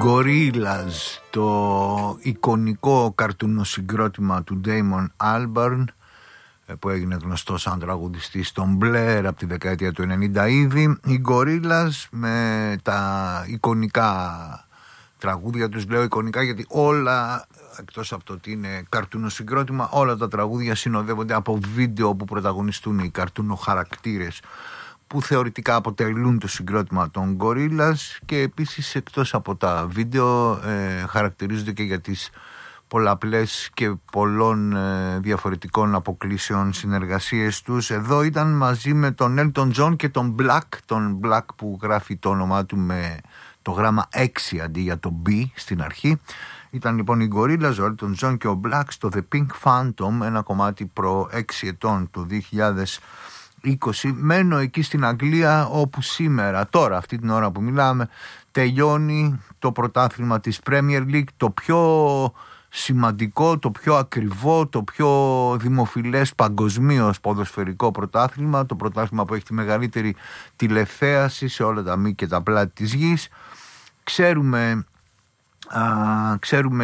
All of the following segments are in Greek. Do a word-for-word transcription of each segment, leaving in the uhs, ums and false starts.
Gorillaz, το εικονικό καρτουνοσυγκρότημα του Damon Albarn, που έγινε γνωστό σαν τραγουδιστής στον Blair από τη δεκαετία του ενενήντα ήδη. Οι Gorillaz με τα εικονικά τραγούδια τους, λέω εικονικά γιατί όλα, εκτός από το ότι είναι καρτουνοσυγκρότημα, όλα τα τραγούδια συνοδεύονται από βίντεο που πρωταγωνιστούν οι καρτουνοχαρακτήρες που θεωρητικά αποτελούν το συγκρότημα των Gorillaz, και επίσης εκτός από τα βίντεο ε, χαρακτηρίζονται και για τις πολλαπλές και πολλών ε, διαφορετικών αποκλήσεων συνεργασίες τους. Εδώ ήταν μαζί με τον Elton John και τον Black, τον Black που γράφει το όνομά του με το γράμμα έξι αντί για το B στην αρχή. Ήταν λοιπόν οι Gorillaz, ο Elton John και ο Black στο The Pink Phantom, ένα κομμάτι προ έξι ετών του δύο χιλιάδες είκοσι. Μένω εκεί στην Αγγλία, όπου σήμερα, τώρα αυτή την ώρα που μιλάμε, τελειώνει το πρωτάθλημα της Premier League, το πιο σημαντικό, το πιο ακριβό, το πιο δημοφιλές παγκοσμίως ποδοσφαιρικό πρωτάθλημα, το πρωτάθλημα που έχει τη μεγαλύτερη τηλεθέαση σε όλα τα μη και τα πλάτη της γης. Ξέρουμε, α, ξέρουμε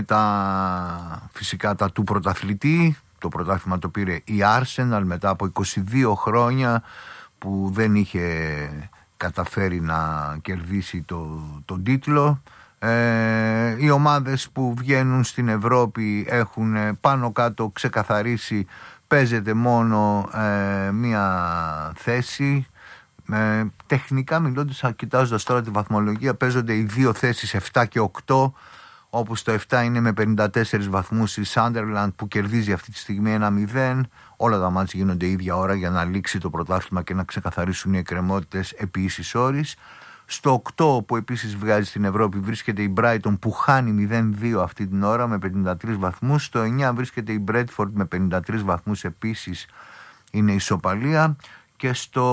τα, φυσικά τα του πρωταθλητή. Το πρωτάθλημα το πήρε η Arsenal μετά από είκοσι δύο χρόνια που δεν είχε καταφέρει να κερδίσει το, τον τίτλο. Ε, οι ομάδες που βγαίνουν στην Ευρώπη έχουν πάνω κάτω ξεκαθαρίσει, παίζεται μόνο ε, μία θέση. Ε, τεχνικά μιλώντας, κοιτάζοντας τώρα τη βαθμολογία, παίζονται οι δύο θέσεις επτά και οκτώ, όπου στο επτά είναι με πενήντα τέσσερις βαθμούς η Sunderland που κερδίζει αυτή τη στιγμή ένα μηδέν. Όλα τα μάτς γίνονται ίδια ώρα για να λήξει το πρωτάθλημα και να ξεκαθαρίσουν οι εκκρεμότητες επί ίσης όρης. Στο οκτώ, που επίσης βγάζει στην Ευρώπη, βρίσκεται η Brighton που χάνει μηδέν δύο αυτή την ώρα με πενήντα τρεις βαθμούς. Στο εννιά βρίσκεται η Bradford με πενήντα τρεις βαθμούς, επίσης είναι ισοπαλία. Και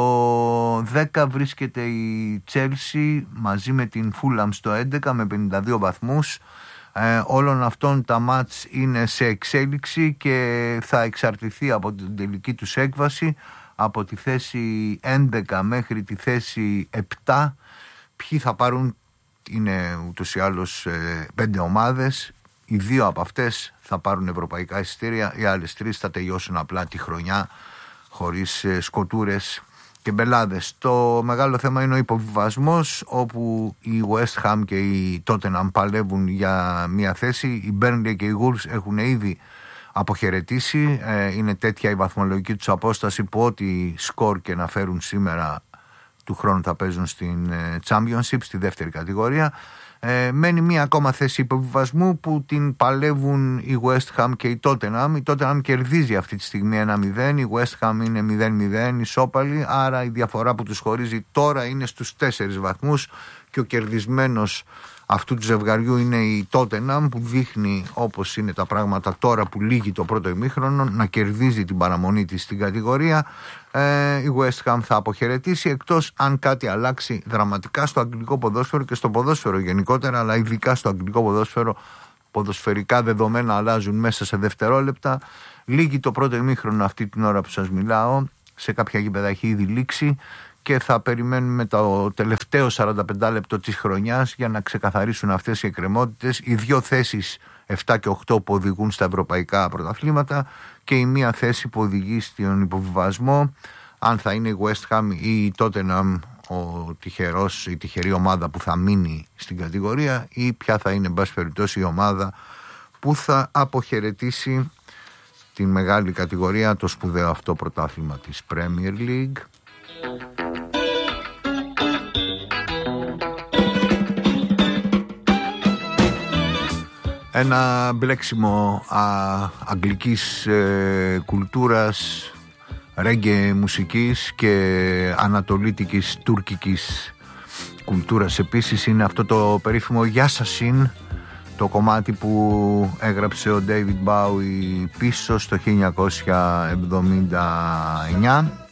στο δέκα βρίσκεται η Chelsea μαζί με την Fulham στο έντεκα με πενήντα δύο βαθμούς. Ε, όλων αυτών τα μάτς είναι σε εξέλιξη και θα εξαρτηθεί από την τελική τους έκβαση, από τη θέση έντεκα μέχρι τη θέση επτά. Ποιοι θα πάρουν, είναι ούτως ή άλλως ε, πέντε ομάδες. Οι δύο από αυτές θα πάρουν ευρωπαϊκά εισιτήρια, οι άλλες τρεις θα τελειώσουν απλά τη χρονιά χωρίς ε, σκοτούρες και μπελάδες. Το μεγάλο θέμα είναι ο υποβιβασμός, όπου η West Ham και η Tottenham παλεύουν για μια θέση. Οι Burnley και οι Wolves έχουν ήδη αποχαιρετήσει. Ε, είναι τέτοια η βαθμολογική τους απόσταση που ό,τι σκορ και να φέρουν σήμερα του χρόνου θα παίζουν στην ε, Championship, στη δεύτερη κατηγορία. Ε, μένει μία ακόμα θέση υποβιβασμού που την παλεύουν η West Ham και η Tottenham. Η Tottenham κερδίζει αυτή τη στιγμή ένα μηδέν, η West Ham είναι μηδέν μηδέν, ισόπαλη, άρα η διαφορά που τους χωρίζει τώρα είναι στους τέσσερις βαθμούς και ο κερδισμένος αυτού του ζευγαριού είναι η Tottenham, που δείχνει, όπως είναι τα πράγματα τώρα που λύγει το πρώτο ημίχρονο, να κερδίζει την παραμονή της στην κατηγορία. Ε, η West Ham θα αποχαιρετήσει, εκτός αν κάτι αλλάξει δραματικά στο αγγλικό ποδόσφαιρο και στο ποδόσφαιρο γενικότερα, αλλά ειδικά στο αγγλικό ποδόσφαιρο. Ποδοσφαιρικά δεδομένα αλλάζουν μέσα σε δευτερόλεπτα. Λύγει το πρώτο ημίχρονο αυτή την ώρα που σας μιλάω, σε κάποια γήπεδα έχει ήδη λήξει, και θα περιμένουμε το τελευταίο σαράντα πέντε λεπτό της χρονιάς για να ξεκαθαρίσουν αυτές οι εκκρεμότητες. Οι δύο θέσεις επτά και οκτώ που οδηγούν στα ευρωπαϊκά πρωταθλήματα και η μία θέση που οδηγεί στον υποβιβασμό, αν θα είναι η West Ham ή η Tottenham ο τυχερός, η τυχερή ομάδα που θα μείνει στην κατηγορία, ή ποια θα είναι εν πάση περιπτώσει η ομάδα που θα αποχαιρετήσει την μεγάλη κατηγορία, το σπουδαίο αυτό πρωτάθλημα της Premier League. Ένα μπλέξιμο α, αγγλικής ε, κουλτούρας, ρέγγε μουσικής και ανατολίτικης τουρκικής κουλτούρας επίσης είναι αυτό το περίφημο Yasasin, το κομμάτι που έγραψε ο David Bowie πίσω στο χίλια εννιακόσια εβδομήντα εννιά.